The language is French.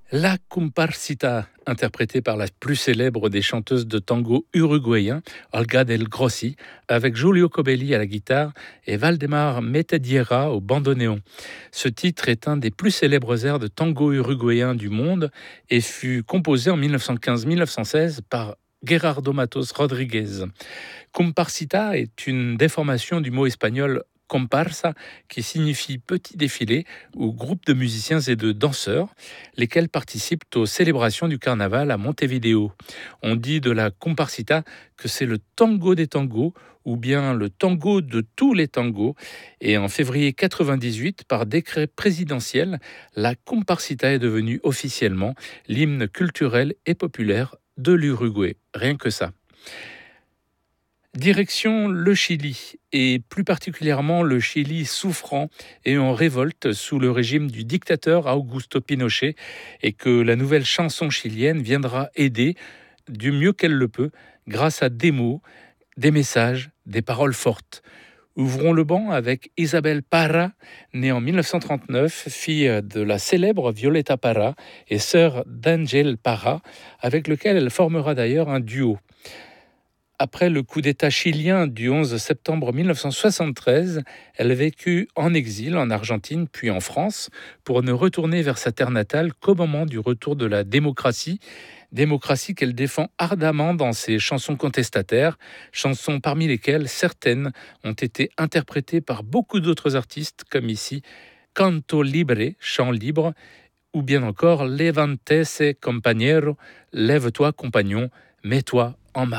La Comparsita, interprétée par la plus célèbre des chanteuses de tango uruguayen, Olga Del Grossi, avec Giulio Cobelli à la guitare et Valdemar Metediera au bandoneon. Ce titre est un des plus célèbres airs de tango uruguayen du monde et fut composé en 1915-1916 par Gerardo Matos Rodriguez. Comparsita est une déformation du mot espagnol comparsa, qui signifie petit défilé ou groupe de musiciens et de danseurs, lesquels participent aux célébrations du carnaval à Montevideo. On dit de la comparsita que c'est le tango des tangos ou bien le tango de tous les tangos. Et en février 98, par décret présidentiel, la comparsita est devenue officiellement l'hymne culturel et populaire de l'Uruguay. Rien que ça. Direction le Chili, et plus particulièrement le Chili souffrant et en révolte sous le régime du dictateur Augusto Pinochet, et que la nouvelle chanson chilienne viendra aider du mieux qu'elle le peut, grâce à des mots, des messages, des paroles fortes. Ouvrons le banc avec Isabel Parra, née en 1939, fille de la célèbre Violeta Parra et sœur d'Angel Parra, avec lequel elle formera d'ailleurs un duo. Après le coup d'État chilien du 11 septembre 1973, elle vécut en exil en Argentine puis en France pour ne retourner vers sa terre natale qu'au moment du retour de la démocratie qu'elle défend ardemment dans ses chansons contestataires, chansons parmi lesquelles certaines ont été interprétées par beaucoup d'autres artistes comme ici Canto Libre, chant libre, ou bien encore Levantese compañero, lève-toi compagnon, mets-toi en marche.